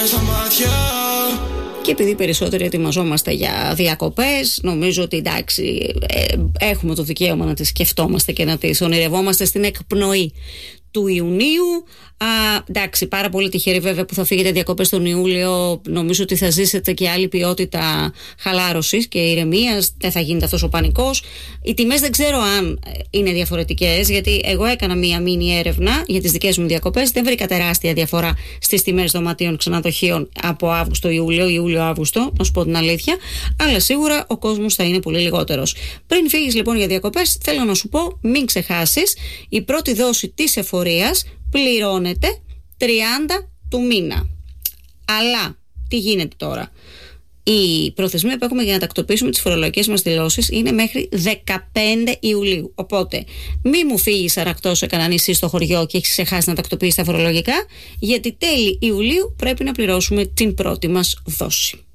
Και επειδή περισσότεροι ετοιμαζόμαστε για διακοπές, νομίζω ότι εντάξει, έχουμε το δικαίωμα να τις σκεφτόμαστε και να τις ονειρευόμαστε στην εκπνοή του Ιουνίου. Εντάξει, πάρα πολύ τυχεροί βέβαια που θα φύγετε διακοπές τον Ιούλιο. Νομίζω ότι θα ζήσετε και άλλη ποιότητα χαλάρωσης και ηρεμίας. Δεν θα γίνεται αυτός ο πανικός. Οι τιμές δεν ξέρω αν είναι διαφορετικές, γιατί εγώ έκανα μία μίνι έρευνα για τις δικές μου διακοπές. Δεν βρήκα τεράστια διαφορά στις τιμές δωματίων ξενοδοχείων από Αύγουστο-Ιούλιο, Ιούλιο-Αύγουστο, να σου πω την αλήθεια. Αλλά σίγουρα ο κόσμος θα είναι πολύ λιγότερος. Πριν φύγεις λοιπόν για διακοπές, θέλω να σου πω, μην ξεχάσεις, η πρώτη δόση της εφορίας πληρώνεται 30 του μήνα. Αλλά τι γίνεται τώρα? Η προθεσμία που έχουμε για να τακτοποιήσουμε τις φορολογικές μας δηλώσεις είναι μέχρι 15 Ιουλίου. Οπότε μη μου φύγεις αρακτός σε κανένα νησί στο χωριό και έχεις ξεχάσει να τακτοποιήσεις τα φορολογικά, γιατί τέλη Ιουλίου πρέπει να πληρώσουμε την πρώτη μας δόση.